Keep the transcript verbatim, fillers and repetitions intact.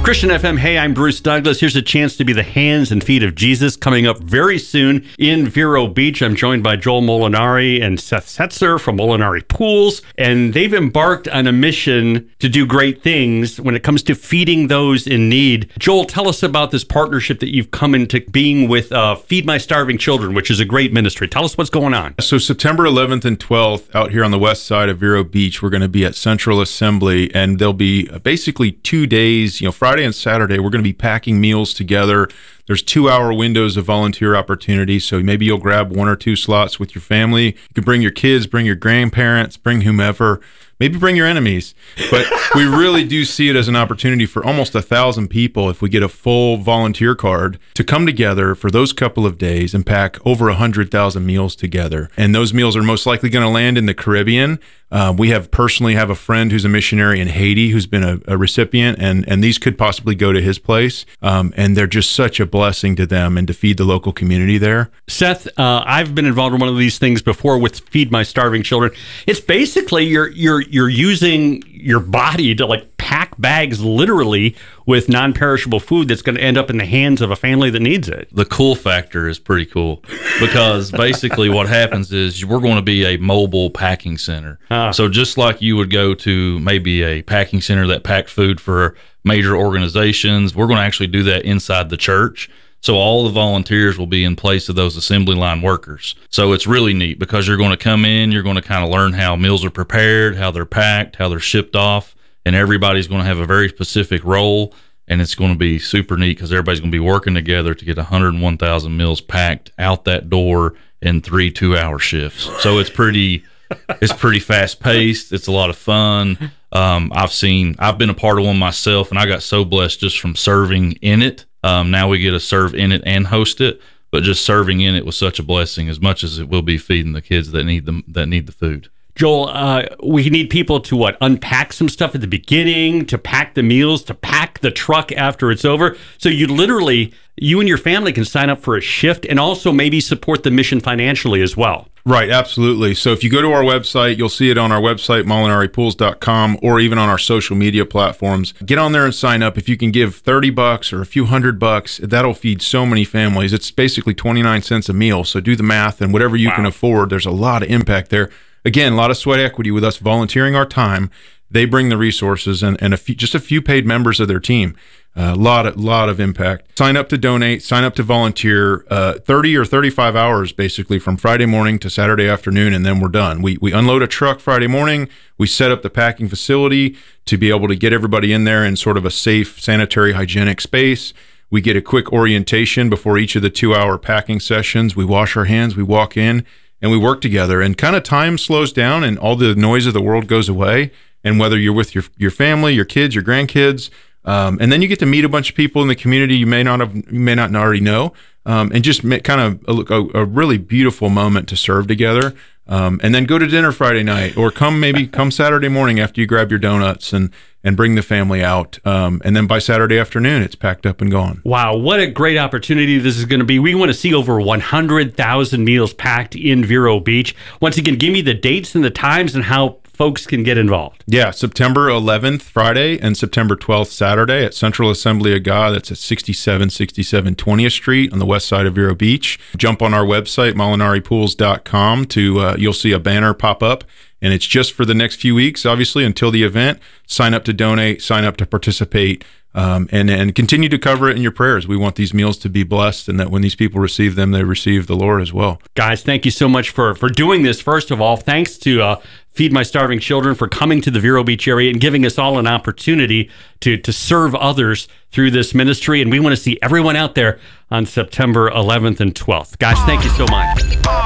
Christian F M, hey, I'm Bruce Douglas. Here's a chance to be the hands and feet of Jesus coming up very soon in Vero Beach. I'm joined by Joel Molinari and Seth Setzer from Molinari Pools, and they've embarked on a mission to do great things when it comes to feeding those in need. Joel, tell us about this partnership that you've come into being with uh, Feed My Starving Children, which is a great ministry. Tell us what's going on. So September eleventh and twelfth, out here on the west side of Vero Beach, we're going to be at Central Assembly, and there'll be basically two days, you know, Friday and Saturday, we're going to be packing meals together. There's two-hour windows of volunteer opportunity, so maybe you'll grab one or two slots with your family. You can bring your kids, bring your grandparents, bring whomever. Maybe bring your enemies. But we really do see it as an opportunity for almost a thousand people, if we get a full volunteer card, to come together for those couple of days and pack over one hundred thousand meals together. And those meals are most likely going to land in the Caribbean. Uh, we have personally have a friend who's a missionary in Haiti who's been a, a recipient, and, and these could possibly go to his place. Um, and they're just such a blessing to them and to feed the local community there. Seth, uh, I've been involved in one of these things before with Feed My Starving Children. It's basically you're you're you're using your body to like pack bags literally with non-perishable food that's going to end up in the hands of a family that needs it. The cool factor is pretty cool because basically what happens is we're going to be a mobile packing center. Ah. So just like you would go to maybe a packing center that packed food for major organizations, we're going to actually do that inside the church. So all the volunteers will be in place of those assembly line workers. So it's really neat because you're going to come in, you're going to kind of learn how meals are prepared, how they're packed, how they're shipped off, and everybody's going to have a very specific role, and it's going to be super neat because everybody's going to be working together to get one hundred one thousand meals packed out that door in three two-hour shifts. So it's pretty it's pretty fast-paced. It's a lot of fun. Um, I've seen, I've been a part of one myself, and I got so blessed just from serving in it. Um, now we get to serve in it and host it, but just serving in it was such a blessing, as much as it will be feeding the kids that need them that need the food. Joel, uh, we need people to what? Unpack some stuff at the beginning, to pack the meals, to pack the truck after it's over. So you literally, you and your family can sign up for a shift and also maybe support the mission financially as well. Right, absolutely. So if you go to our website, you'll see it on our website, molinari pools dot com, or even on our social media platforms. Get on there and sign up. If you can give thirty bucks or a few hundred bucks, that'll feed so many families. It's basically twenty-nine cents a meal. So do the math, and whatever you wow. can afford, there's a lot of impact there. Again, a lot of sweat equity with us volunteering our time. They bring the resources and, and a few, just a few paid members of their team. A uh, lot, of, lot of impact. Sign up to donate, sign up to volunteer, uh, thirty or thirty-five hours basically from Friday morning to Saturday afternoon, and then we're done. We, we unload a truck Friday morning. We set up the packing facility to be able to get everybody in there in sort of a safe, sanitary, hygienic space. We get a quick orientation before each of the two-hour packing sessions. We wash our hands, we walk in, and we work together, and kind of time slows down and all the noise of the world goes away. And whether you're with your your family, your kids, your grandkids, um, and then you get to meet a bunch of people in the community you may not have, you may not already know, um, and just make kind of a, a, a really beautiful moment to serve together. Um, and then go to dinner Friday night, or come maybe come Saturday morning after you grab your donuts and and bring the family out. Um, and then by Saturday afternoon, it's packed up and gone. Wow, what a great opportunity this is going to be. We want to see over one hundred thousand meals packed in Vero Beach. Once again, give me the dates and the times and how folks can get involved. Yeah, September eleventh, Friday, and September twelfth, Saturday at Central Assembly of God. That's at sixty-seven sixty-seven twentieth Street on the west side of Vero Beach. Jump on our website, molinari pools dot com, to uh, you'll see a banner pop up, and it's just for the next few weeks, obviously, until the event. Sign up to donate, sign up to participate, um, and, and continue to cover it in your prayers. We want these meals to be blessed, and that when these people receive them, they receive the Lord as well. Guys, thank you so much for, for doing this, first of all. Thanks to uh, Feed My Starving Children for coming to the Vero Beach area and giving us all an opportunity to, to serve others through this ministry. And we want to see everyone out there on September eleventh and twelfth. Guys, thank you so much.